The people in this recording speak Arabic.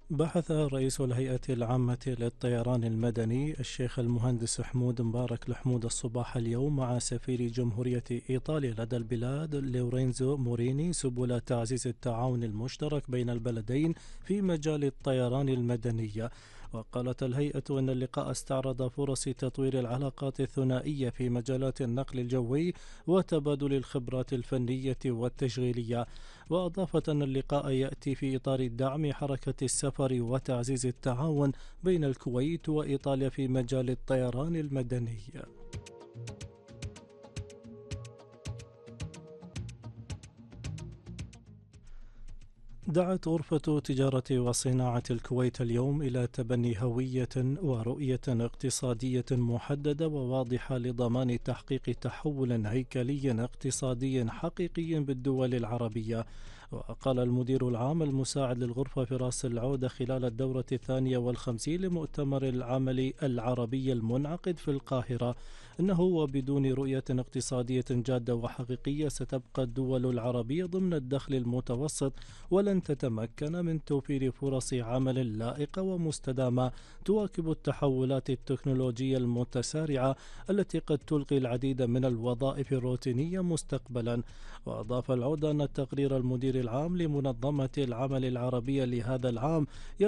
بحث رئيس الهيئة العامة للطيران المدني الشيخ المهندس حمود مبارك الحمود الصباح اليوم مع سفير جمهورية إيطاليا لدى البلاد لورينزو موريني سبل تعزيز التعاون المشترك بين البلدين في مجال الطيران المدني. وقالت الهيئة أن اللقاء استعرض فرص تطوير العلاقات الثنائية في مجالات النقل الجوي وتبادل الخبرات الفنية والتشغيلية. وأضافت أن اللقاء يأتي في إطار دعم حركة السفر وتعزيز التعاون بين الكويت وإيطاليا في مجال الطيران المدني. دعت غرفة تجارة وصناعة الكويت اليوم إلى تبني هوية ورؤية اقتصادية محددة وواضحة لضمان تحقيق تحول هيكلي اقتصادي حقيقي بالدول العربية. وقال المدير العام المساعد للغرفة فراس العودة خلال الدورة 52 لمؤتمر العمل العربي المنعقد في القاهرة أنه وبدون رؤية اقتصادية جادة وحقيقية ستبقى الدول العربية ضمن الدخل المتوسط ولن تتمكن من توفير فرص عمل لائقة ومستدامة تواكب التحولات التكنولوجية المتسارعة التي قد تلغي العديد من الوظائف الروتينية مستقبلا. وأضاف العودة أن تقرير المدير العام لمنظمة العمل العربية لهذا العام